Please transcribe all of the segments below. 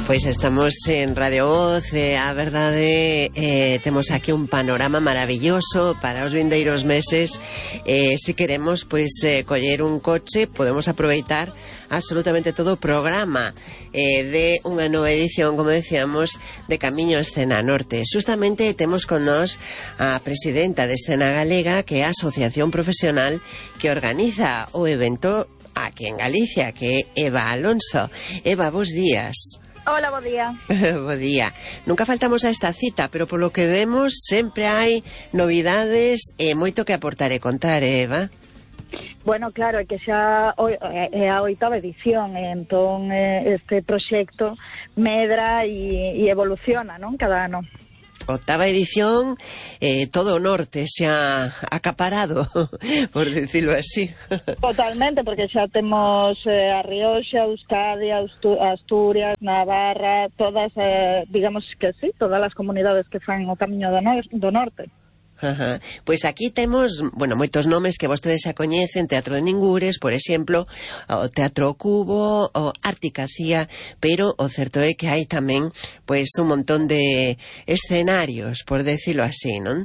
Pois estamos en Radio Voz, a verdade, temos aquí un panorama maravilloso para os vindeiros meses. Se queremos, pois, coller un coche, podemos aproveitar absolutamente todo o programa de unha nova edición, como decíamos, de Camiño Escena Norte. Justamente temos con nós a presidenta de Escena Galega, que é a asociación profesional que organiza o evento aquí en Galicia, que é Eva Alonso. Eva, bos días. Hola, bo día. Bo día. Nunca faltamos a esta cita, pero polo que vemos sempre hai novidades e moito que aportar e contar, Eva. Bueno, claro, é que xa é a 8ª edición, entón este proxecto medra e evoluciona, non? Cada ano. 8ª edición, todo o norte xa acaparado, por decirlo así. Totalmente, porque xa temos a Rioxa, Euskadi, Asturias, Navarra, todas, digamos que sí, todas as comunidades que fan o Camiño do Norte. Ajá. Pois aquí temos, bueno, moitos nomes que vostedes xa coñecen: Teatro de Ningures, por exemplo, o Teatro Cubo, o Articacía, pero o certo é que hai tamén, pois, un montón de escenarios, por decirlo así, non?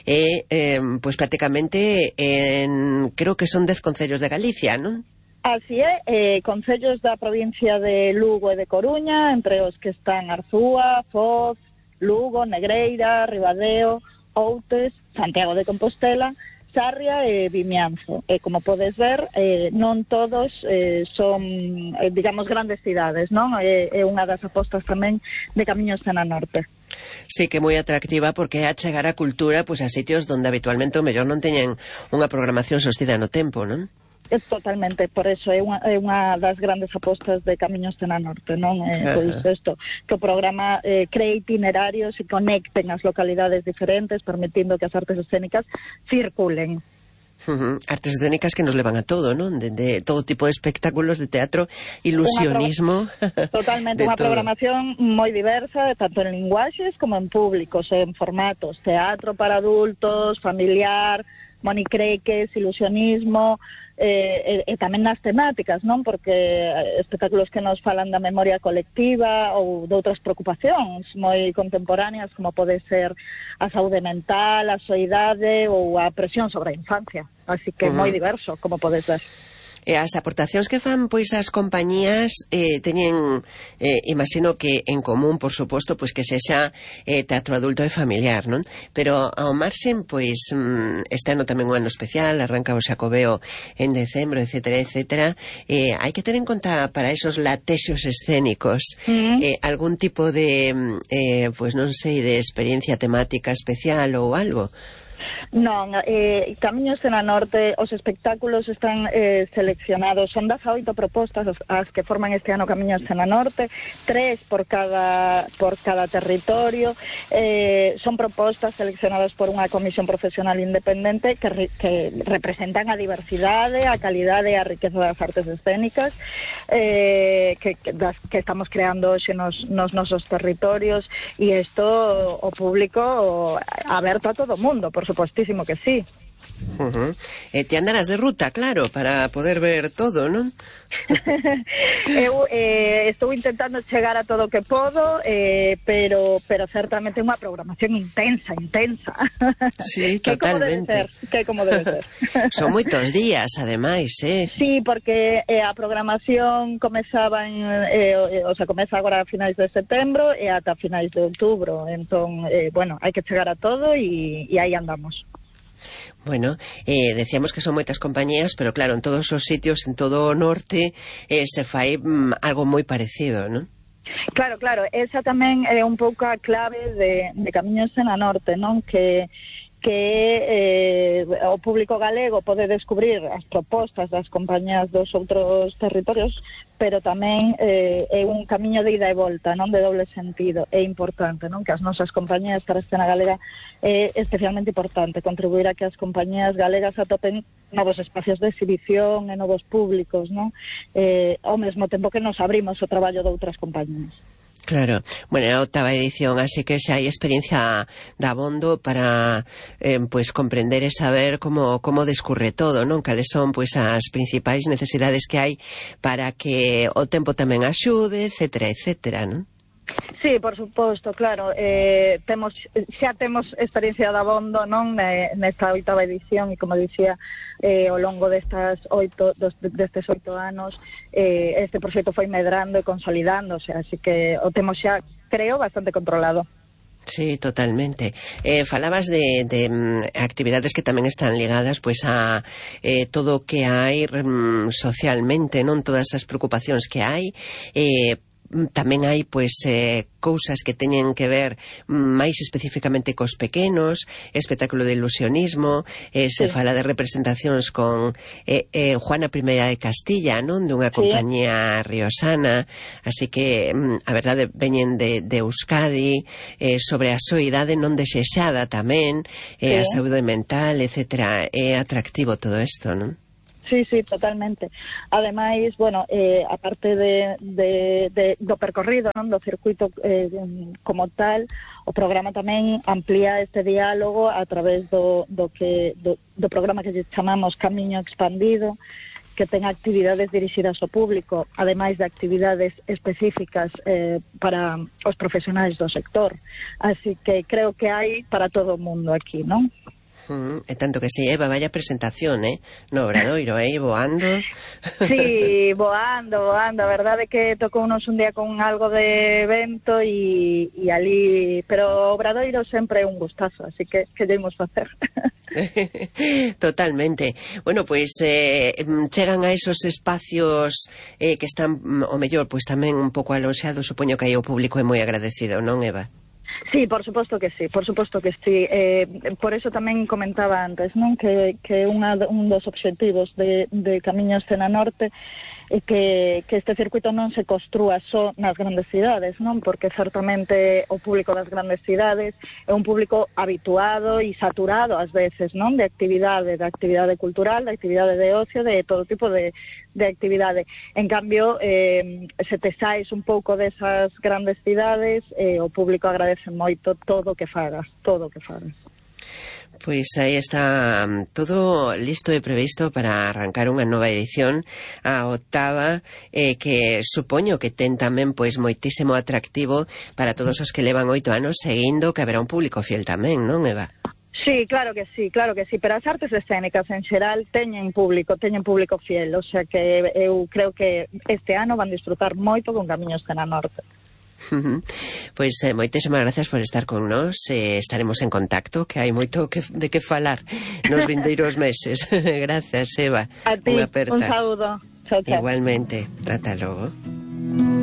Pois prácticamente creo que son 10 concellos de Galicia, non? Así é, concellos da provincia de Lugo e de Coruña, entre os que están Arzúa, Foz, Lugo, Negreira, Ribadeo, Outes, Santiago de Compostela, Sarria e Vimianzo. E como podes ver, non todos son, digamos, grandes cidades, non? É unha das apostas tamén de Camiño Escena Norte. Sí, que é moi atractiva porque é achegar a cultura, pois, a sitios onde habitualmente o mellor non teñen unha programación sostida no tempo, non? Totalmente, por eso é unha das grandes apostas de Camiño Escena Norte, non? Pois isto, que o programa cree itinerarios e conecten as localidades diferentes, permitindo que as artes escénicas circulen. Artes escénicas que nos levan a todo, non? De todo tipo de espectáculos, de teatro, ilusionismo. Totalmente, unha programación moi diversa, tanto en linguaxes como en públicos, en formatos: teatro para adultos, familiar, monicreques, ilusionismo, e tamén nas temáticas, non? Porque espectáculos que nos falan da memoria colectiva ou de outras preocupacións moi contemporáneas, como pode ser a saúde mental, a soidade ou a presión sobre a infancia. Así que moi diverso, como podes ver. E as aportacións que fan, pois, as compañías teñen, imagino que en común, por suposto, pois que sexa teatro adulto e familiar, non? Pero ao marxen, pois, este ano tamén un ano especial, arranca o Xacobeo en decembro, etcétera, etcétera. Hai que ter en conta para esos latexios escénicos algún tipo de, pois non sei, de experiencia temática especial ou algo. Non, Camiño Escena Norte, os espectáculos están seleccionados, son 18 propostas as que forman este ano Camiño Escena Norte, 3 por cada territorio, son propostas seleccionadas por unha comisión profesional independente que representan a diversidade, a calidade e a riqueza das artes escénicas que estamos creando hoxe nos nosos territorios, e isto o público aberto a todo o mundo, por supostísimo que sí. Te andarás de ruta, claro, para poder ver todo, non? Eu estou intentando chegar a todo o que podo, pero certamente é unha programación intensa. Sí, totalmente. Que como debe ser. Son moitos días, ademais, Sí, porque a programación comezaba comeza agora a finais de setembro e ata finais de outubro. Entón, bueno, hai que chegar a todo e aí andamos. Bueno, decíamos que son moitas compañías, pero claro, en todos os sitios, en todo o norte, se fai algo moi parecido, non? Claro, esa tamén é un pouco a clave de Camiño Escena Norte, non? Que o público galego pode descubrir as propostas das compañías dos outros territorios, pero tamén é un camiño de ida e volta, non, de doble sentido. É importante, non, que as nosas compañías para a escena galega é especialmente importante contribuir a que as compañías galegas atopen novos espacios de exhibición e novos públicos, non, ao mesmo tempo que nos abrimos o traballo de outras compañías. Claro, bueno, a 8ª edición, así que xa hai experiencia dabondo para pois comprender e saber como discurre todo, non? Cales son pois as principais necesidades que hai para que o tempo tamén axude, etcétera, etcétera, non? Sí, por suposto, claro. Xa temos experiencia de abondo, non, nesta 8ª edición, e como dicía, ao longo destes 8 anos, este proxecto foi medrando e consolidándose, así que o temos xa, creo, bastante controlado. Sí, totalmente. Falabas de actividades que tamén están ligadas pois a todo o que hai socialmente, non, todas as preocupacións que hai, tamén hai pois cousas que teñen que ver máis especificamente cos pequenos, espectáculo de ilusionismo, se fala de representacións con Juana I de Castilla, non, dunha compañía riosana, así que a verdade veñen de Euskadi, sobre a soidade non desexada tamén, a saúde mental, etcétera. É atractivo todo isto, non? Sí, totalmente. Ademais, bueno, aparte do percorrido, non, do circuito como tal, o programa tamén amplía este diálogo a través do programa que chamamos Camiño Expandido, que ten actividades dirixidas ao público, ademais de actividades específicas para os profesionais do sector. Así que creo que hai para todo o mundo aquí, non? E tanto que si, Eva, vaya presentación, no Obradoiro, voando. Sí, voando, a verdade é que tocounos un día con algo de vento e ali, pero o Obradoiro sempre é un gustazo, así que debemos facer. Totalmente. Bueno, pois chegan a esos espacios que están o mellor, pois tamén un pouco aloxados, supoño que aí o público é moi agradecido, non, Eva? Sí, por suposto que sí. Por eso tamén comentaba antes, non, que un dos obxectivos de Camiño Escena Norte é que este circuito non se construa só nas grandes cidades, non, porque certamente o público das grandes cidades é un público habituado e saturado ás veces, non, de actividade cultural, de actividade de ocio, de todo tipo de actividade. En cambio, se te saes un pouco desas grandes cidades, o público agradece moito todo o que fagas. Pois aí está todo listo e previsto para arrancar unha nova edición, a 8ª, que supoño que ten tamén pois moitísimo atractivo para todos os que levan 8 anos seguindo, que haberá un público fiel tamén, non, Eva? Sí, claro que sí, pero as artes escénicas en xeral teñen público fiel, o sea que eu creo que este ano van disfrutar moito con Camiño Escena Norte. Pois moitísimas gracias por estar con nós, estaremos en contacto, que hai moito de que falar nos vindeiros meses. Gracias, Eva. A ti, un saúdo. Chao. Igualmente, ata logo.